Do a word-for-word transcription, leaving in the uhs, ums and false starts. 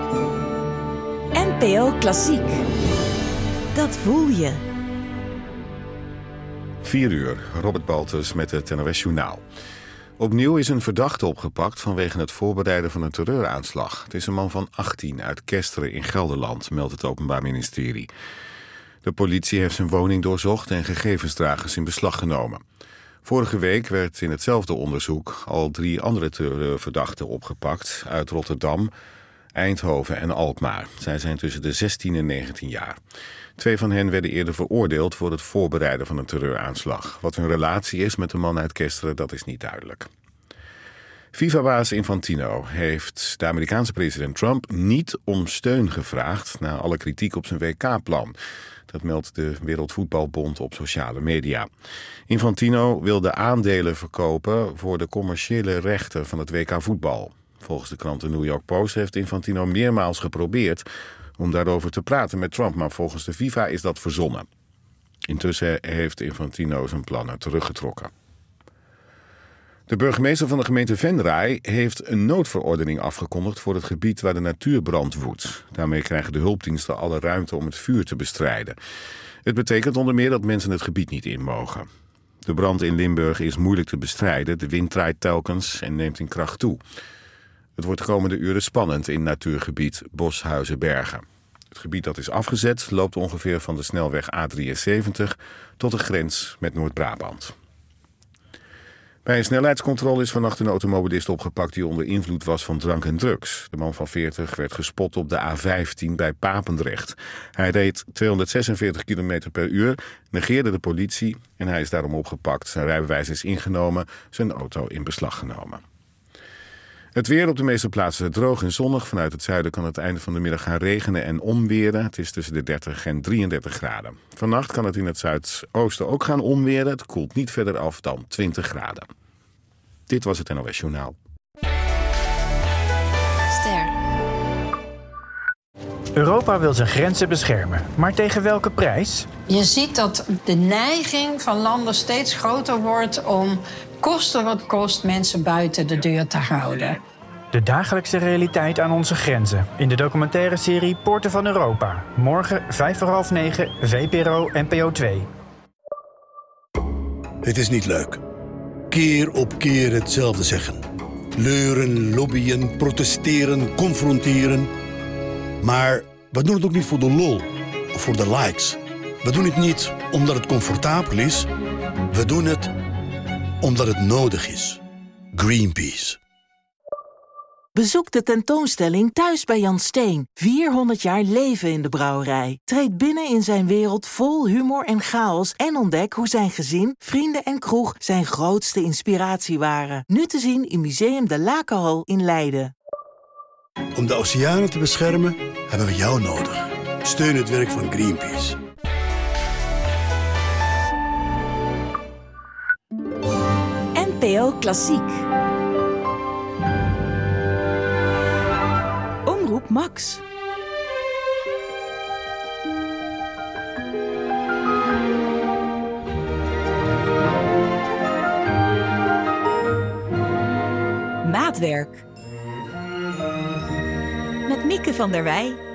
N P O Klassiek. Dat voel je. vier uur, Robert Baltus met het N O S Journaal. Opnieuw is een verdachte opgepakt vanwege het voorbereiden van een terreuraanslag. Het is een man van achttien uit Kesteren in Gelderland, meldt het Openbaar Ministerie. De politie heeft zijn woning doorzocht en gegevensdragers in beslag genomen. Vorige week werd in hetzelfde onderzoek al drie andere terreurverdachten opgepakt uit Rotterdam, Eindhoven en Alkmaar. Zij zijn tussen de zestien en negentien jaar. Twee van hen werden eerder veroordeeld voor het voorbereiden van een terreuraanslag. Wat hun relatie is met de man uit Kesteren, dat is niet duidelijk. FIFA-baas Infantino heeft de Amerikaanse president Trump niet om steun gevraagd na alle kritiek op zijn W K-plan. Dat meldt de Wereldvoetbalbond op sociale media. Infantino wil de aandelen verkopen voor de commerciële rechten van het W K voetbal. Volgens de krant The New York Post heeft Infantino meermaals geprobeerd om daarover te praten met Trump, maar volgens de FIFA is dat verzonnen. Intussen heeft Infantino zijn plannen teruggetrokken. De burgemeester van de gemeente Venray heeft een noodverordening afgekondigd voor het gebied waar de natuurbrand woedt. Daarmee krijgen de hulpdiensten alle ruimte om het vuur te bestrijden. Het betekent onder meer dat mensen het gebied niet in mogen. De brand in Limburg is moeilijk te bestrijden. De wind draait telkens en neemt in kracht toe. Het wordt de komende uren spannend in natuurgebied Boshuizen-Bergen. Het gebied dat is afgezet loopt ongeveer van de snelweg A drieënzeventig tot de grens met Noord-Brabant. Bij een snelheidscontrole is vannacht een automobilist opgepakt die onder invloed was van drank en drugs. De man van veertig werd gespot op de A vijftien bij Papendrecht. Hij reed tweehonderdzesenveertig kilometer per uur, negeerde de politie en hij is daarom opgepakt. Zijn rijbewijs is ingenomen, zijn auto in beslag genomen. Het weer op de meeste plaatsen droog en zonnig. Vanuit het zuiden kan het einde van de middag gaan regenen en onweren. Het is tussen de dertig en drieëndertig graden. Vannacht kan het in het zuidoosten ook gaan onweren. Het koelt niet verder af dan twintig graden. Dit was het N O S Journaal. Ster. Europa wil zijn grenzen beschermen, maar tegen welke prijs? Je ziet dat de neiging van landen steeds groter wordt om koste wat kost mensen buiten de deur te houden. De dagelijkse realiteit aan onze grenzen in de documentaire serie Poorten van Europa. Morgen vijf voor half negen, V P R O N P O twee. Het is niet leuk. Keer op keer hetzelfde zeggen. Leuren, lobbyen, protesteren, confronteren. Maar we doen het ook niet voor de lol of voor de likes. We doen het niet omdat het comfortabel is. We doen het omdat het nodig is. Greenpeace. Bezoek de tentoonstelling Thuis bij Jan Steen. vierhonderd jaar leven in de brouwerij. Treed binnen in zijn wereld vol humor en chaos en ontdek hoe zijn gezin, vrienden en kroeg zijn grootste inspiratie waren. Nu te zien in Museum de Lakenhal in Leiden. Om de oceanen te beschermen hebben we jou nodig. Steun het werk van Greenpeace. N P O Klassiek. Omroep Max. Maatwerk. Met Mieke van der Wij.